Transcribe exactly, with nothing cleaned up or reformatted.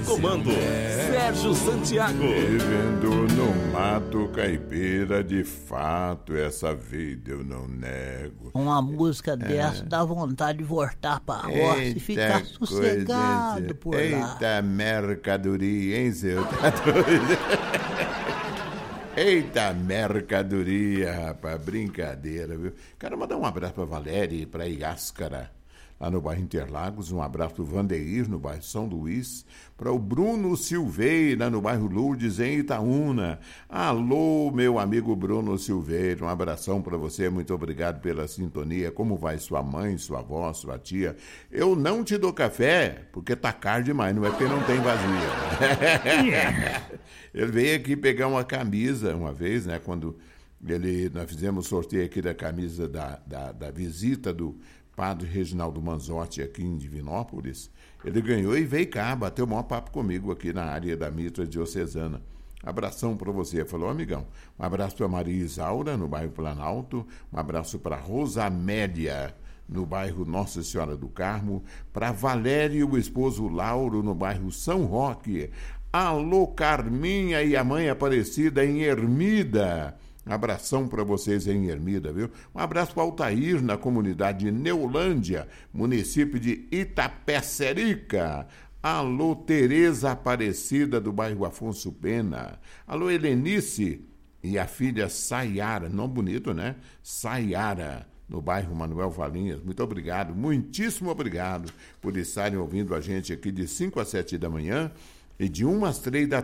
comando, Sérgio Santiago. Vivendo no mato caipira, de fato, essa vida eu não nego. Uma música dessa dá vontade de voltar pra roça e ficar sossegado coisa, por lá. Eita mercadoria, hein, seu? Tá doido? Eita mercadoria, rapaz, brincadeira, viu? Quero mandar um abraço pra Valéria e pra Iáscara, lá no bairro Interlagos, um abraço pro Vandeir, no bairro São Luís, para o Bruno Silveira, no bairro Lourdes, em Itaúna. Alô, meu amigo Bruno Silveira, um abração para você, muito obrigado pela sintonia. Como vai sua mãe, sua avó, sua tia? Eu não te dou café, porque tá caro demais, não é porque não tem vazia. Ele veio aqui pegar uma camisa uma vez, né, quando ele, nós fizemos sorteio aqui da camisa da, da, da visita do Padre Reginaldo Manzotti aqui em Divinópolis. Ele ganhou e veio cá, bateu o maior papo comigo aqui na área da Mitra Diocesana. Abração para você. Falou, amigão. Um abraço para Maria Isaura, no bairro Planalto. Um abraço para Rosa Amélia, no bairro Nossa Senhora do Carmo. Para Valério e o esposo Lauro, no bairro São Roque. Alô, Carminha e a mãe Aparecida em Ermida. Abração para vocês em Ermida, viu? Um abraço para o Altair, na comunidade de Neolândia, município de Itapecerica. Alô, Tereza Aparecida, do bairro Afonso Pena. Alô, Helenice e a filha Sayara, nome bonito, né? Sayara, no bairro Manuel Valinhas. Muito obrigado, muitíssimo obrigado por estarem ouvindo a gente aqui de cinco às sete da manhã e de uma às três da